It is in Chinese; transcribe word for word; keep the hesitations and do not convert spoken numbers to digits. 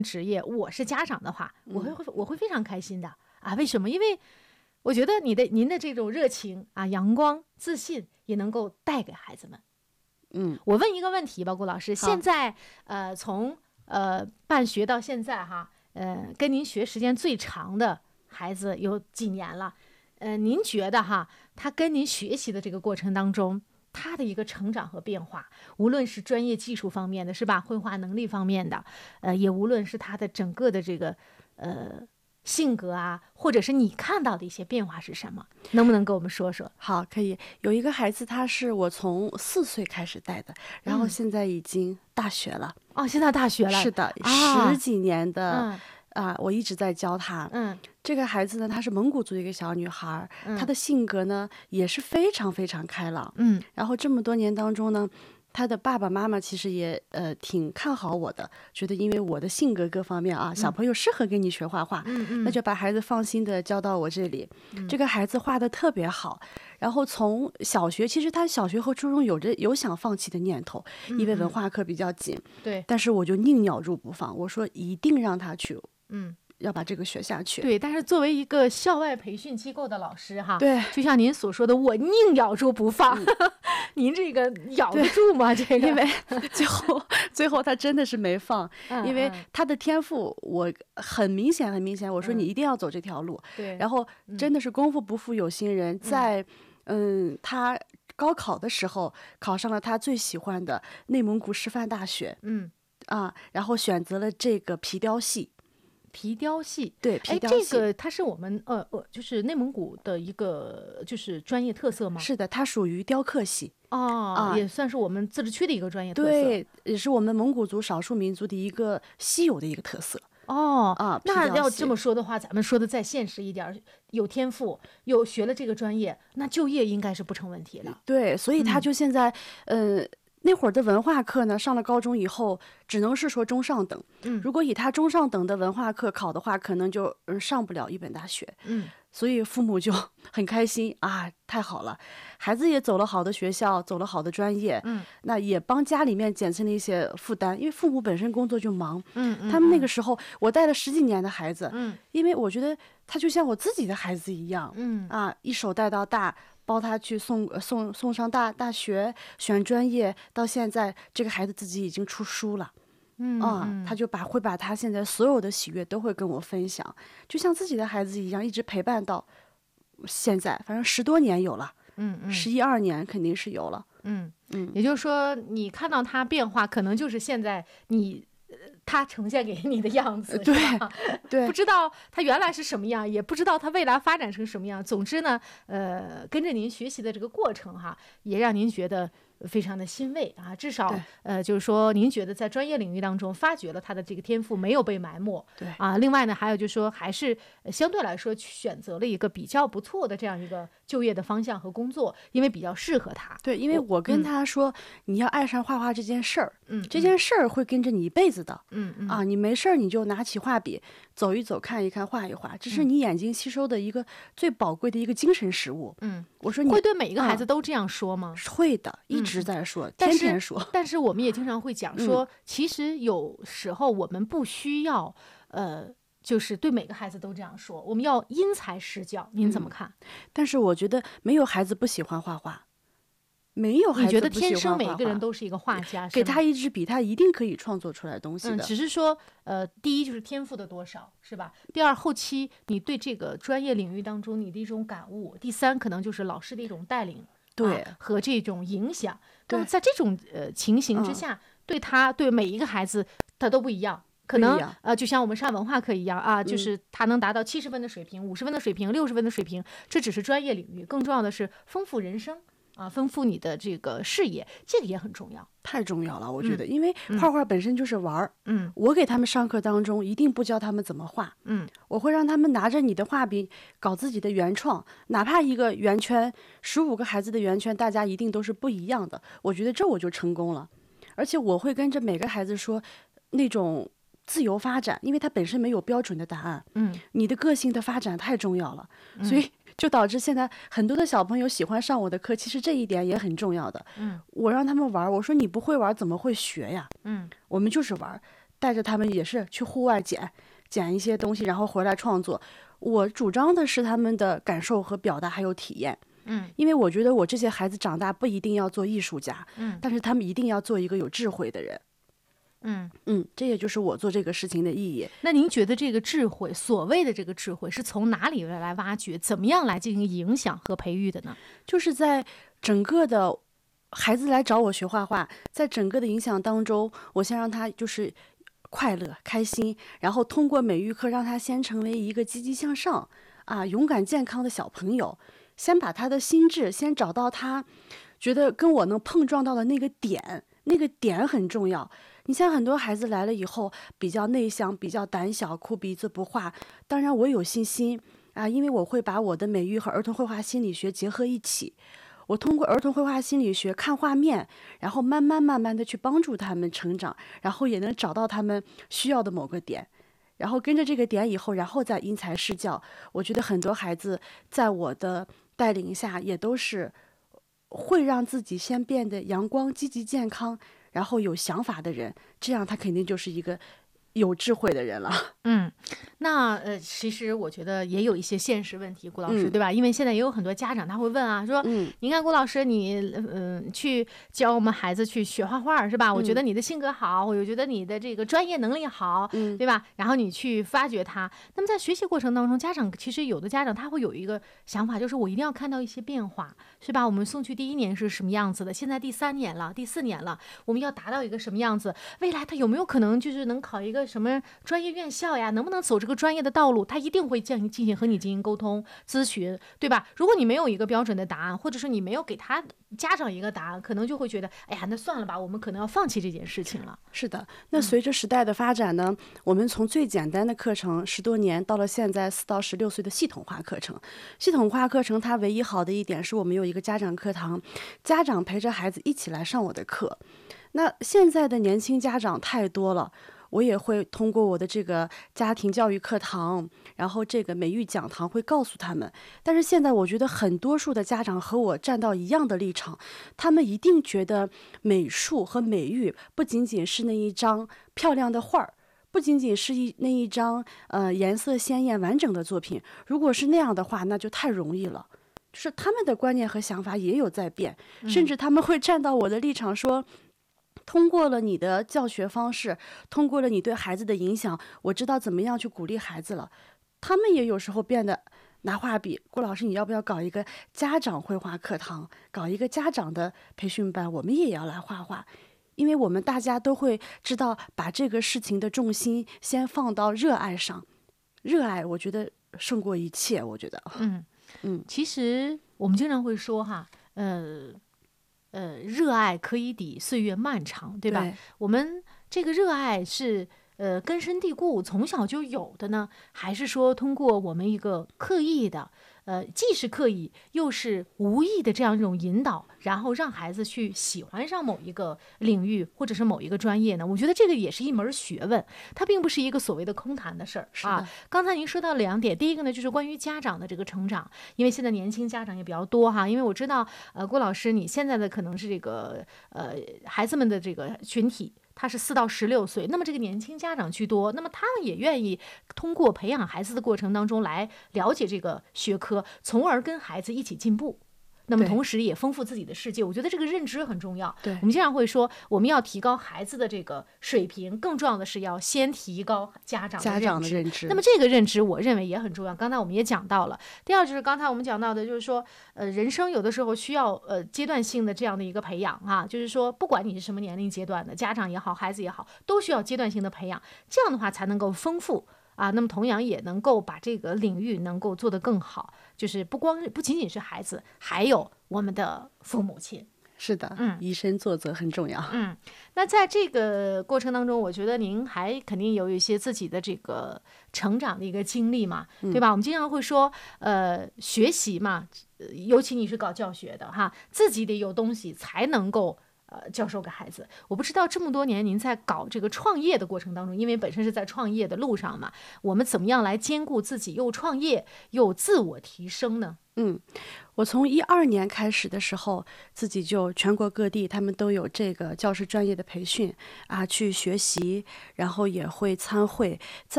职业，我是家长的话，我会我会非常开心的啊。为什么？因为我觉得你的您的这种热情啊、阳光、自信也能够带给孩子们。 嗯， 我问一个问题吧，顾老师，现在呃从呃办学到现在哈，呃跟您学时间最长的孩子有几年了？呃，您觉得哈，他跟您学习的这个过程当中，他的一个成长和变化，无论是专业技术方面的，是吧？绘画能力方面的，呃，也无论是他的整个的这个呃性格啊，或者是你看到的一些变化是什么？能不能跟我们说说？ 好，可以。有一个孩子，他是我从四岁开始带的，然后现在已经大学了。 嗯、哦，现在大学了。 是的， 啊、 十几年的啊、 嗯呃，我一直在教他。 嗯， 这个孩子呢，她是蒙古族的一个小女孩， 嗯、 她的性格呢也是非常非常开朗。 嗯， 然后这么多年当中呢，他的爸爸妈妈其实也呃挺看好我的，觉得因为我的性格各方面啊，小朋友适合跟你学画画， 嗯嗯， 那就把孩子放心的交到我这里。嗯、这个孩子画的特别好，然后从小学，其实他小学和初中有着有想放弃的念头， 嗯、 因为文化课比较紧。 对， 但是我就宁咬住不放，我说一定让他去。 嗯。 要把这个学下去。 对，但是作为一个校外培训机构的老师哈， 对， 就像您所说的，我宁咬住不放。嗯、您这个咬得住吗？这个， 因为最后最后他真的是没放， 嗯、 因为他的天赋我很明显很明显，我说你一定要走这条路。 对、嗯， 然后真的是功夫不负有心人，嗯、在嗯他高考的时候考上了他最喜欢的内蒙古师范大学。 嗯啊，然后选择了这个皮雕系。 皮雕系， 对，皮雕系，这个它是我们呃呃，就是内蒙古的一个就是专业特色吗？ 是的，它属于雕刻系。 哦、啊，也算是我们自治区的一个专业特色。 对，也是我们蒙古族少数民族的一个稀有的一个特色。 哦， 啊， 那要这么说的话，咱们说的再现实一点，有天赋，有学了这个专业，那就业应该是不成问题了。 对，所以他就现在，嗯、呃。那会儿的文化课呢，上了高中以后，只能是说中上等。 嗯， 如果以他中上等的文化课考的话，可能就嗯上不了一本大学。 嗯， 所以父母就很开心啊，太好了，孩子也走了好的学校，走了好的专业。 嗯， 那也帮家里面减轻了一些负担，因为父母本身工作就忙。 嗯嗯， 他们那个时候，我带了十几年的孩子。 嗯， 因为我觉得他就像我自己的孩子一样。 嗯啊，一手带到大。包他去送送送上大大学，选专业，到现在这个孩子自己已经出书了。 嗯啊，他就把会把他现在所有的喜悦都会跟我分享，就像自己的孩子一样，一直陪伴到现在，反正十多年有了。 嗯嗯， 十一二年肯定是有了。 嗯嗯， 也就是说，你看到他变化，可能就是现在你。他呈现给你的样子， 对对， 不知道他原来是什么样，也不知道他未来发展成什么样。总之呢，呃，跟着您学习的这个过程哈，也让您觉得非常的欣慰啊。至少呃，就是说您觉得在专业领域当中发掘了他的这个天赋，没有被埋没。 对啊，另外呢，还有就是说，还是相对来说选择了一个比较不错的这样一个就业的方向和工作，因为比较适合他。 对，因为我跟他说，嗯、你要爱上画画这件事儿， 嗯， 这件事儿会跟着你一辈子的。 嗯嗯啊，你没事儿你就拿起画笔走一走，看一看，画一画，这是你眼睛吸收的一个最宝贵的一个精神食物。 嗯， 我说你会对每一个孩子都这样说吗？ 嗯、会的，一直在说， 嗯、 天天说。 但是我们也经常会讲说，嗯、其实有时候我们不需要呃。就是对每个孩子都这样说，我们要因材施教。您怎么看？ 嗯、但是我觉得没有孩子不喜欢画画，没有孩子不喜欢画画。 你觉得天生每个人都是一个画家？ 给他一支笔，他一定可以创作出来东西的。 嗯，只是说，呃，第一就是天赋的多少，是吧？第二，后期你对这个专业领域当中你的一种感悟。第三，可能就是老师的一种带领， 对、 啊、和这种影响。 对， 那么在这种呃情形之下，嗯、对他对每一个孩子他都不一样。可能呃，就像我们上文化课一样啊，就是他能达到七十分的水平、五十分的水平、六十分的水平，这只是专业领域，更重要的是丰富人生啊，丰富你的这个视野，这个也很重要， 太重要了，我觉得， 嗯、 因为画画本身就是玩儿。 嗯， 我给他们上课当中一定不教他们怎么画， 嗯， 我会让他们拿着你的画笔搞自己的原创，哪怕一个圆圈，十五个孩子的圆圈，大家一定都是不一样的。我觉得这我就成功了，而且我会跟着每个孩子说那种。自由发展，因为它本身没有标准的答案。 嗯， 你的个性的发展太重要了， 嗯、 所以就导致现在很多的小朋友喜欢上我的课，其实这一点也很重要的。 嗯， 我让他们玩，我说你不会玩怎么会学呀？ 嗯， 我们就是玩， 带着他们也是去户外捡捡一些东西，然后回来创作。我主张的是他们的感受和表达还有体验。 嗯， 因为我觉得我这些孩子长大不一定要做艺术家， 嗯， 但是他们一定要做一个有智慧的人。 嗯嗯，这也就是我做这个事情的意义。 那您觉得这个智慧，所谓的这个智慧，是从哪里来挖掘？怎么样来进行影响和培育的呢？ 就是在整个的孩子来找我学画画，在整个的影响当中，我先让他就是快乐、开心，然后通过美育课让他先成为一个积极向上啊、勇敢、健康的小朋友。先把他的心智先找到他觉得跟我能碰撞到的那个点，那个点很重要。你像很多孩子来了以后比较内向，比较胆小，哭鼻子不画。当然我有信心啊，因为我会把我的美育和儿童绘画心理学结合一起。我通过儿童绘画心理学看画面，然后慢慢慢慢的去帮助他们成长，然后也能找到他们需要的某个点，然后跟着这个点以后，然后再因材施教。我觉得很多孩子在我的带领下也都是会让自己先变得阳光、积极、健康，然后有想法的人，这样他肯定就是一个有智慧的人了。 嗯，那呃，其实我觉得也有一些现实问题，顾老师， 嗯对吧？因为现在也有很多家长他会问啊，说， 嗯您看顾老师，你嗯、呃、去教我们孩子去学画画是吧？我觉得你的性格好，我觉得你的这个专业能力好， 嗯对吧？然后你去发掘他。那么在学习过程当中，家长其实有的家长他会有一个想法，就是我一定要看到一些变化，是吧？我们送去第一年是什么样子的，现在第三年了，第四年了，我们要达到一个什么样子？未来他有没有可能就是能考一个什么专业院校呀？能不能走这个专业的道路？他一定会进行进行和你进行沟通咨询，对吧？如果你没有一个标准的答案，或者说你没有给他家长一个答案，可能就会觉得，哎呀，那算了吧，我们可能要放弃这件事情了。 是的，那随着时代的发展呢，我们从最简单的课程十多年到了现在四到十六岁的系统化课程。系统化课程它唯一好的一点是我们有一个家长课堂，家长陪着孩子一起来上我的课。那现在的年轻家长太多了，我也会通过我的这个家庭教育课堂，然后这个美育讲堂会告诉他们。但是现在我觉得很多数的家长和我站到一样的立场，他们一定觉得美术和美育不仅仅是那一张漂亮的画儿，不仅仅是一那一张呃颜色鲜艳完整的作品。如果是那样的话，那就太容易了。就是他们的观念和想法也有在变，甚至他们会站到我的立场说，通过了你的教学方式，通过了你对孩子的影响，我知道怎么样去鼓励孩子了。他们也有时候变得拿画笔，郭老师你要不要搞一个家长绘画课堂，搞一个家长的培训班，我们也要来画画。因为我们大家都会知道把这个事情的重心先放到热爱上，热爱我觉得胜过一切。我觉得嗯嗯， 其实我们经常会说哈，呃呃，热爱可以抵岁月漫长，对吧？ 对我们这个热爱是呃根深蒂固，从小就有的呢，还是说通过我们一个刻意的，呃，既是刻意又是无意的这样一种引导，然后让孩子去喜欢上某一个领域或者是某一个专业呢？我觉得这个也是一门学问，它并不是一个所谓的空谈的事儿啊。刚才您说到两点，第一个呢就是关于家长的这个成长，因为现在年轻家长也比较多哈，因为我知道呃郭老师你现在的可能是这个呃孩子们的这个群体。他是四到十六岁，那么这个年轻家长居多，那么他们也愿意通过培养孩子的过程当中来了解这个学科，从而跟孩子一起进步。那么同时也丰富自己的世界，我觉得这个认知很重要。 对， 我们经常会说，我们要提高孩子的这个水平，更重要的是要先提高家长的家长的认知。 认知。 那么这个认知，我认为也很重要。刚才我们也讲到了。第二就是刚才我们讲到的，就是说，呃，人生有的时候需要呃阶段性的这样的一个培养啊，就是说，不管你是什么年龄阶段的，家长也好，孩子也好，都需要阶段性的培养，这样的话才能够丰富。啊，那么同样也能够把这个领域能够做得更好，就是不光不仅仅是孩子，还有我们的父母亲。 是的， 嗯， 以身作则很重要。 嗯，那在这个过程当中，我觉得您还肯定有一些自己的这个成长的一个经历嘛，对吧？我们经常会说，呃，学习嘛，尤其你是搞教学的哈，自己得有东西才能够。 呃教授给孩子。我不知道这么多年您在搞这个创业的过程当中，因为本身是在创业的路上嘛，我们怎么样来兼顾自己又创业又自我提升呢？ 嗯，我从一二年开始的时候，自己就全国各地他们都有这个教师专业的培训啊，去学习，然后也会参会。在